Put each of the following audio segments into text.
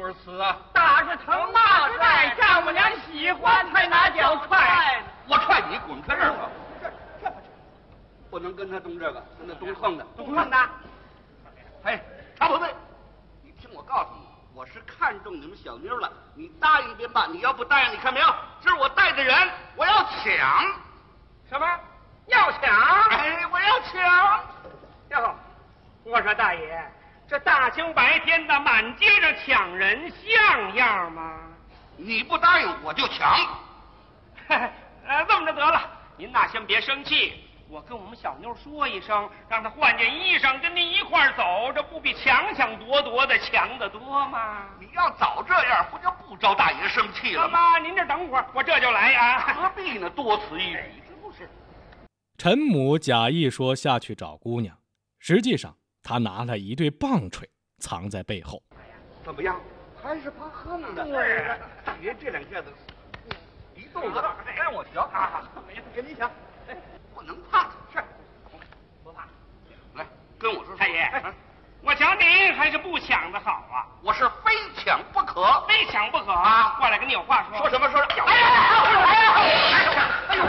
就是死啊！ 打是疼，骂是爱，丈母娘喜欢才拿脚踹。 我踹你，滚开这儿吧！这不能跟他动这个，跟他动横的， 动横的。 哎，常宝贝，你听我告诉你，我是看中你们小妞了，你答应便罢，你要不答应，你看没有？这是我带的人，我要抢。 什么？要抢？ 哎，我要抢。 哟，我说大爷，这大清白天的满街上抢人像样吗？ 你不答应我就抢。 这么着得了，您呐先别生气，我跟我们小妞说一声，让她换件衣裳跟您一块儿走，这不比抢抢夺夺的强得多吗？ 你要早这样，不就不招大爷生气了吗？ 妈，您这等会儿，我这就来啊。 何必呢？多此一举，是不是？ 陈母假意说下去找姑娘，实际上他拿了一对棒槌藏在背后。 怎么样？还是怕横的。对，大爷这两下子一动作，让我瞧啊！跟你抢，不能怕他。是， 不怕。 来，跟我说。 太爷，我抢你还是不抢的好啊？ 我是非抢不可， 非抢不可啊！ 过来跟你有话说。 说什么？说什么？ 哎呀！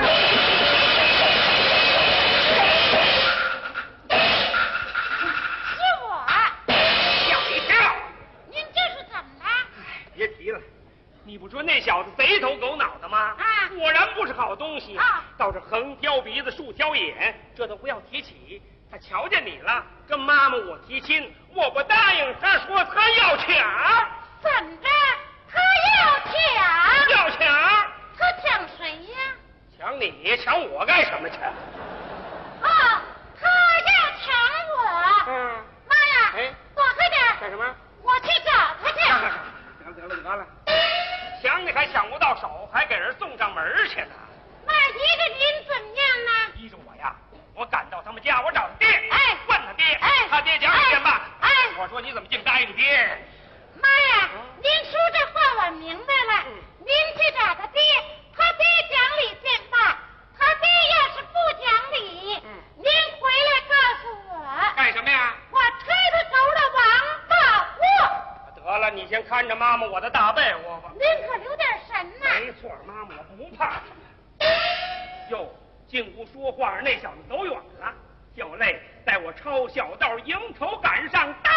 别提了，你不说那小子贼头狗脑的吗？ 啊， 果然不是好东西啊！ 倒是横挑鼻子竖挑眼，这都不要提起。他瞧见你了，跟妈妈我提亲，我不答应，他说他要抢。 怎着？他要抢？ 要抢？ 他抢谁呀？ 抢你？抢我干什么去？ 哦，他要抢我。妈呀！ 哎， 躲开点！ 干什么？ 我去找他去。 得了，抢你还抢不到手，还给人送上门去呢。 那依着您怎么样呢？ 依着我呀，我赶到他们家，我找他爹， 哎， 问他爹， 哎， 他爹讲理便罢。 哎， 我说你怎么净答应爹？ 妈呀，您说这话我明白了。您去找他爹，他爹讲理便罢。他爹要是不讲理，您回来告诉我。 干什么呀？ 我推他走了王八货。 得了，你先看着妈妈我的大被窝吧。 您可留点神呐。 没错，妈妈我不怕。哟，进屋说话那小子走远了，小泪带我抄小道迎头赶上，呆！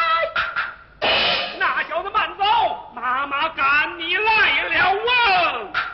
那小子慢走，妈妈赶你来了啊！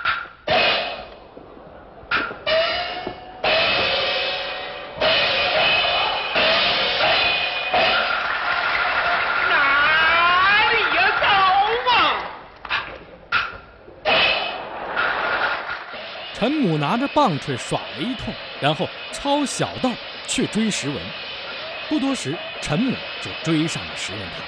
陈母拿着棒槌耍了一通，然后抄小道去追石文。不多时，陈母就追上了石文堂。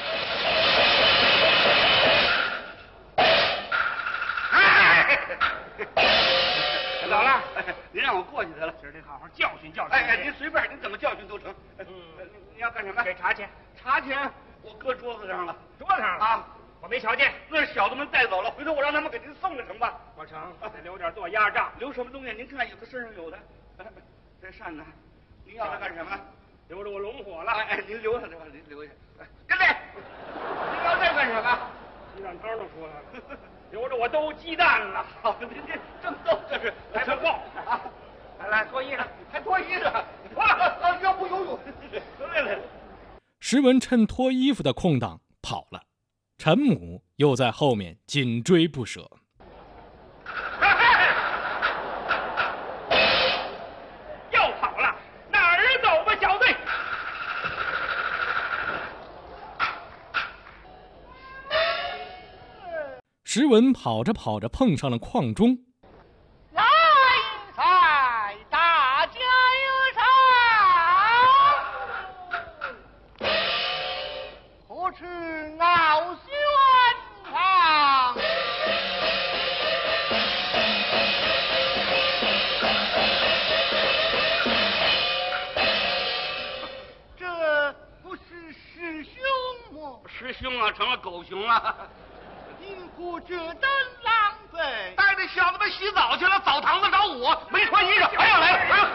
走了， 您让我过去得了， 今儿得好好教训教训。 哎，您随便，您怎么教训都成。你要干什么？ 给茶钱。 茶钱我搁桌子上了。 桌子上了啊？我没瞧见， 那是小子们带走了，回头我让他们给您送了成吧？ 我成，得留点做压账。 留什么东西？您看，有的身上有的。这扇呢？您要它干什么？ 留着我龙火了。 哎，您留下这吧，您留下。跟来，您要这干什么？ 鸡蛋汤都出来了，留着我兜鸡蛋了。 好，您这正逗这是， 来不够啊！来脱衣裳， 还脱衣裳，要不游泳？来。 石文趁脱衣服的空档跑了，陈母又在后面紧追不舍。 又跑了，哪儿走吧，小子？ 石文跑着跑着碰上了邝忠。 来财，大家有赏，何处傲轩堂？这不是师兄吗？ 师兄啊，成了狗熊了。 因何这等狼狈？ 带着小子们洗澡去了，澡堂子找我，没穿衣裳，还要来了。